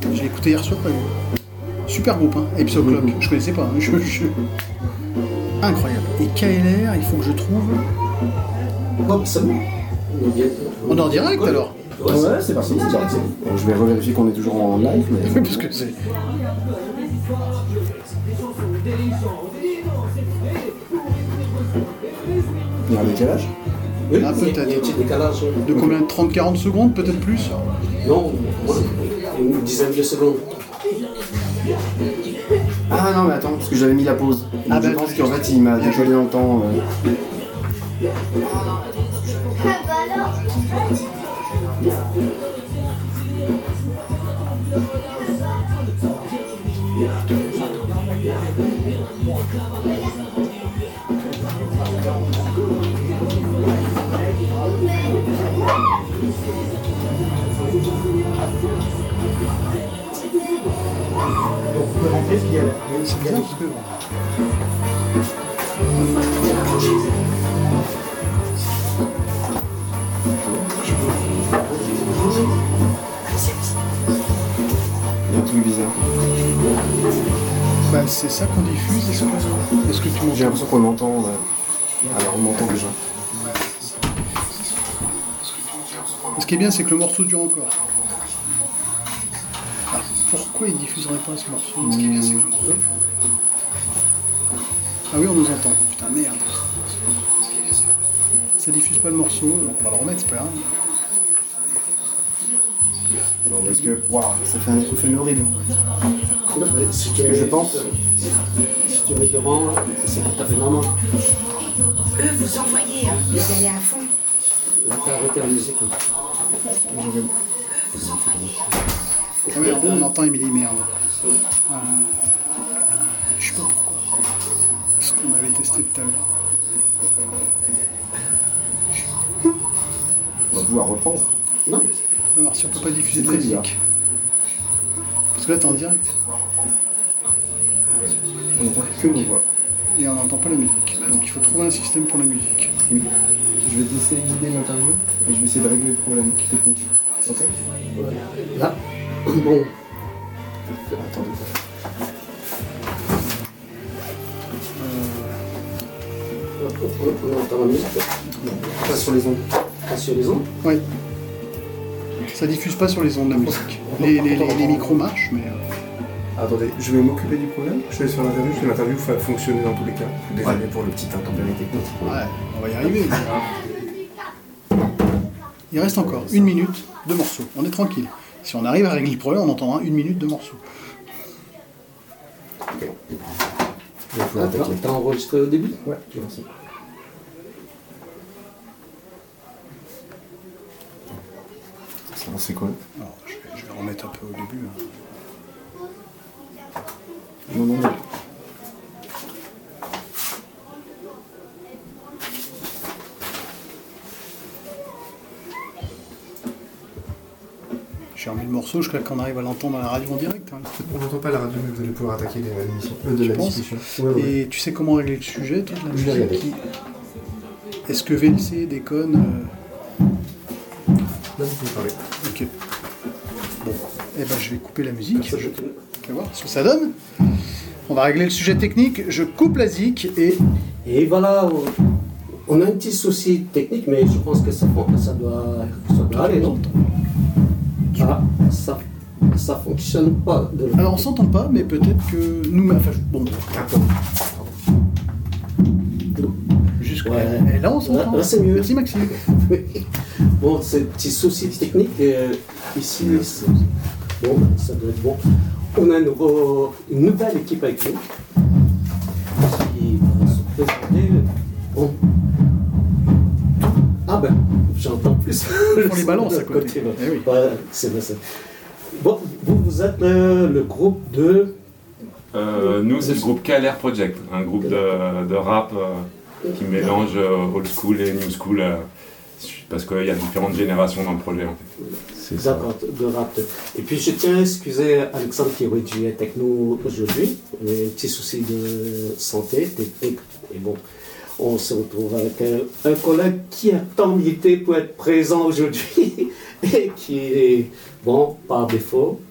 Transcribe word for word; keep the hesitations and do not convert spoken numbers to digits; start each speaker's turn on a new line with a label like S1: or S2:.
S1: J'ai écouté hier soir, pas vu. Super groupe, hein. Episode Clock. Je connaissais pas. Hein. Je, je... Incroyable. Et K L R, il faut que je trouve.
S2: Oh, c'est bon.
S1: On est en direct alors.
S3: Ouais, ouais, c'est parti, c'est parti. Bon, je vais revérifier qu'on est toujours en live, mais...
S1: Oui, parce que c'est...
S3: Il y a un décalage?
S2: Oui,
S1: Ah, peut-être.
S2: il y a un petit décalage.
S1: De combien? trente à quarante secondes, peut-être plus?
S2: Non, une dizaine de secondes.
S3: Ah non, mais attends, parce que j'avais mis la pause. Donc,
S1: Ah,
S3: je
S1: bah,
S3: pense qu'en fait, il m'a décollé dans le temps. Euh...
S1: C'est bien parce que...
S3: Il y a un truc bizarre.
S1: Bah, c'est ça qu'on diffuse, est-ce que, est-ce que tu
S3: J'ai
S1: m'entends?
S3: l'impression qu'on m'entend. Euh... Alors, on m'entend déjà.
S1: Ce qui est bien, c'est que le morceau dure encore. Ah, pourquoi il diffuserait pas ce morceau? Ce qui est bien, c'est que le morceau... Ah oui, on nous entend. Putain, merde. Ça diffuse pas le morceau, donc on va le remettre, c'est pas grave.
S3: Non, parce que, waouh, ça fait un effet horrible.
S2: Si tu
S3: Je pense.
S2: Si tu mets devant, c'est tout à fait normal.
S4: Eux, vous envoyez, hein. Vous allez à fond.
S2: Là, t'as arrêté la musique. Hein.
S1: Ah oui, on entend Émilie, merde. Euh, je sais pas pourquoi. Ce qu'on avait testé tout à l'heure.
S3: On va pouvoir reprendre.
S2: Non.
S1: On va voir si on peut pas diffuser de
S3: C'est
S1: la
S3: très bizarre.
S1: musique. Parce que là, t'es en direct.
S3: On n'entend que nos voix.
S1: Et on n'entend pas la musique. Donc il faut trouver un système pour la musique.
S3: Oui. Je vais tester guider l'interview et je vais essayer de régler le problème technique. Ok?
S2: Là. Bon.
S3: Attendez.
S2: On entend la musique.
S3: Pas sur les ondes.
S2: Pas sur les ondes.
S1: Oui. Ça diffuse pas sur les ondes la musique. Les, les, les, les micros marchent, mais... euh,
S3: Attendez, je vais m'occuper du problème. Je vais sur l'interview, parce que l'interview va fonctionner dans tous les cas. Désolé pour le petit intempérie technique.
S1: Ouais, on va y arriver. Il reste encore une minute de morceaux. On est tranquille. Si on arrive à régler le problème, on entendra une minute de morceaux.
S3: Ok.
S2: Ah, t'as- T'as enregistré au début?
S3: Ouais, je pense. Ça va, c'est quoi?
S1: Alors, je vais, je vais remettre un peu au début. hein.
S3: Non, non, non.
S1: J'ai remis le morceau jusqu'à qu'on arrive à l'entendre à la radio en direct. hein.
S3: On n'entend pas la radio, mais vous allez pouvoir attaquer les émissions. Euh, de
S1: Tu
S3: la
S1: penses
S3: discussion. Ouais, ouais.
S1: Et tu sais comment régler le sujet, toi, de la
S3: Je vais
S1: musique
S3: regarder.
S1: qui... Est-ce que V L C déconne euh,
S3: Là, vous pouvez parler.
S1: Ok. Bon, eh ben je vais couper la musique.
S2: Ça,
S1: Je...
S2: je-
S1: On va voir ce que ça donne. On va régler le sujet technique. Je coupe la zik et...
S2: Et voilà, on- on a un petit souci technique, mais je pense que ça, ça doit, ça doit aller, non? Ah, ça, ça fonctionne pas. De...
S1: Alors on s'entend pas, mais peut-être que nous... Enfin, je- bon, jusqu'à...
S2: Ouais.
S1: Et là on s'entend.
S2: Là, là, c'est mieux.
S1: Merci Maxime.
S2: Bon, c'est un petit souci technique. euh, ici, c'est- bon, ça doit être bon. On a un nouveau- une nouvelle équipe avec nous. Qui va se présenter. Bon. Ah ben, j'entends plus.
S1: On les balance à côté.
S2: là.
S1: Eh oui.
S2: Ouais, c'est vrai, c'est- Bon, vous, vous êtes euh, le groupe de...
S5: Euh, nous, c'est le groupe K L R Project, un groupe de, de rap euh, qui mélange euh, old school et new school, euh, parce qu'il y a différentes générations dans le projet. En fait.
S3: C'est ça.
S2: D'accord, de rap. Et puis je tiens à excuser Alexandre qui aurait dû être avec nous aujourd'hui. Il y a un petit souci de santé, technique. Et bon, on se retrouve avec un, un collègue qui a tant milité pour être présent aujourd'hui et qui est, bon, par défaut,